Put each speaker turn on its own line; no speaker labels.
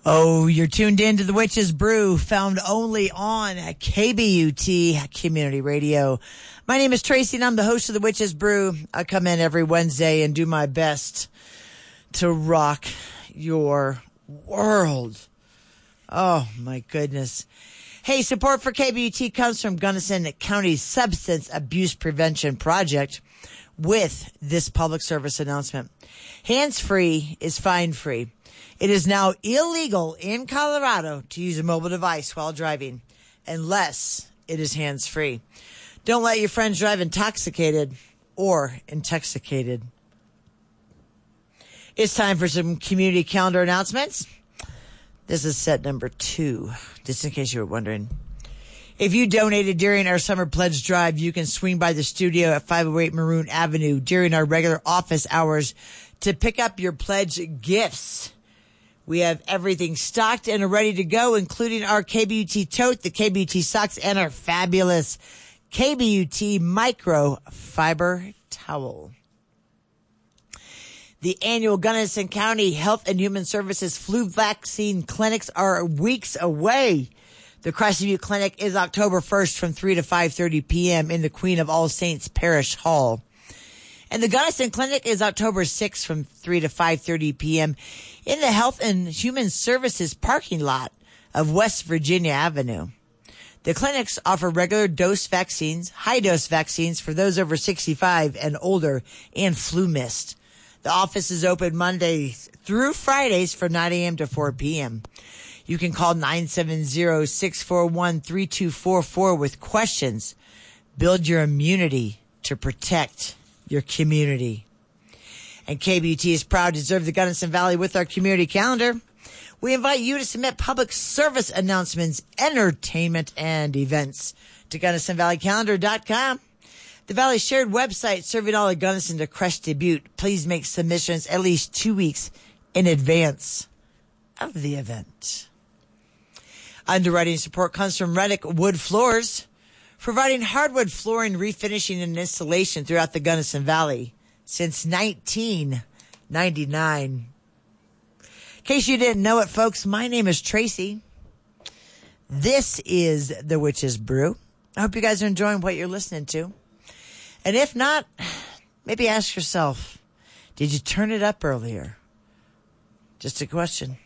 Oh, you're tuned in to The Witch's Brew, found only on KBUT Community Radio. My name is Tracy, and I'm the host of The Witch's Brew. I come in every Wednesday and do my best to rock your world. Oh, my goodness. Hey, support for KBUT comes from Gunnison County Substance Abuse Prevention Project with this public service announcement. Hands-free is fine-free. It is now illegal in Colorado to use a mobile device while driving unless it is hands-free. Don't let your friends drive intoxicated or intoxicated. It's time for some community calendar announcements. This is set number 2, just in case you were wondering. If you donated during our summer pledge drive, you can swing by the studio at 508 Maroon Avenue during our regular office hours to pick up your pledge gifts. We have everything stocked and ready to go, including our KBUT tote, the KBUT socks, and our fabulous KBUT microfiber towel. The annual Gunnison County Health and Human Services flu vaccine clinics are weeks away. The Crescent View Clinic is October 1st from 3 to 5:30 p.m. in the Queen of All Saints Parish Hall. And the Gunnison Clinic is October 6th from 3 to 5:30 p.m. in the Health and Human Services parking lot of West Virginia Avenue. The clinics offer regular dose vaccines, high-dose vaccines for those over 65 and older, and flu mist. The office is open Mondays through Fridays from 9 a.m. to 4 p.m. You can call 970-641-3244 with questions. Build your immunity to protect your community. And KBUT is proud to serve the Gunnison Valley with our community calendar. We invite you to submit public service announcements, entertainment, and events to GunnisonValleyCalendar.com. The Valley's shared website serving all of Gunnison to Crested Butte. Please make submissions at least 2 weeks in advance of the event. Underwriting support comes from Reddick Wood Floors, providing hardwood flooring, refinishing, and installation throughout the Gunnison Valley since 1999. In case you didn't know it, folks, my name is Tracy. This is The Witch's Brew. I hope you guys are enjoying what you're listening to. And if not, maybe ask yourself, did you turn it up earlier? Just a question.